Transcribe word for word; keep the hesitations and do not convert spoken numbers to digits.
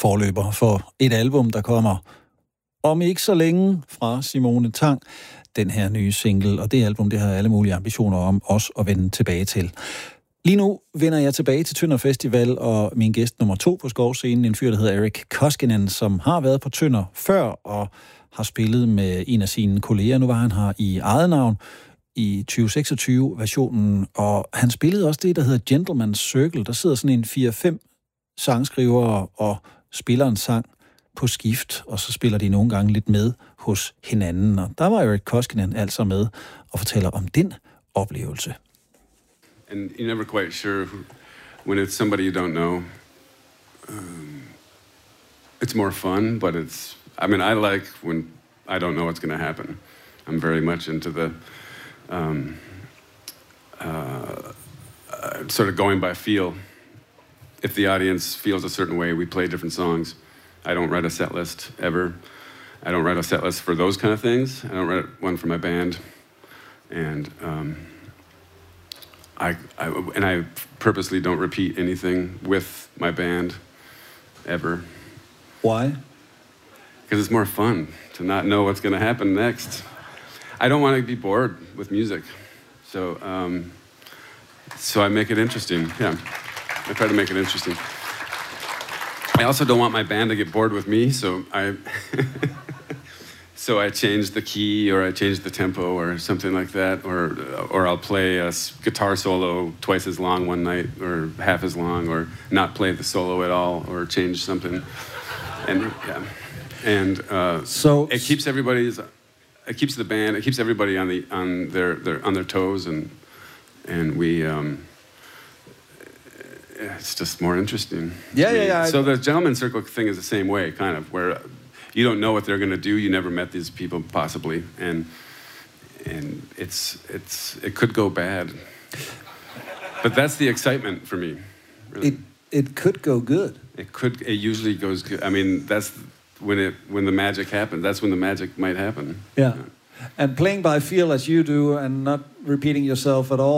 forløber for et album, der kommer om ikke så længe fra Simone Tang. Den her nye single, og det album, det har alle mulige ambitioner om os at vende tilbage til. Lige nu vender jeg tilbage til Tønder Festival, og min gæst nummer to på skovscenen, en fyr, der hedder Erik Koskinen, som har været på Tønder før og har spillet med en af sine kolleger. Nu var han her i eget navn i tyve seksogtyve-versionen, og han spillede også det, der hedder Gentleman's Circle. Der sidder sådan en fire fem sangskrivere og spiller en sang på skift, og så spiller de nogle gange lidt med hos hinanden. Og der var Erik Koskinen altså med og fortæller om den oplevelse. And you're never quite sure who, when it's somebody you don't know. Um, it's more fun, but it's, I mean, I like when I don't know what's going to happen. I'm very much into the um, uh, uh, sort of going by feel. If the audience feels a certain way, we play different songs. I don't write a set list ever. I don't write a set list for those kind of things. I don't write one for my band. And um, I, I and I purposely don't repeat anything with my band ever. Why? Because it's more fun to not know what's going to happen next. I don't want to be bored with music, so um, so I make it interesting. Yeah, I try to make it interesting. I also don't want my band to get bored with me, so I so I change the key, or I change the tempo, or something like that, or or I'll play a guitar solo twice as long one night, or half as long, or not play the solo at all, or change something, and yeah, and uh, so it keeps everybody's, it keeps the band, it keeps everybody on the on their, their on their toes, and and we. Um, It's just more interesting. Yeah, yeah, yeah. So the Gentleman's Circle thing is the same way, kind of, where you don't know what they're going to do. You never met these people, possibly, and and it's it's it could go bad. But that's the excitement for me. Really. It it could go good. It could. It usually goes good. I mean, that's when it when the magic happens. That's when the magic might happen. Yeah. And playing by feel as you do, and not repeating yourself at all.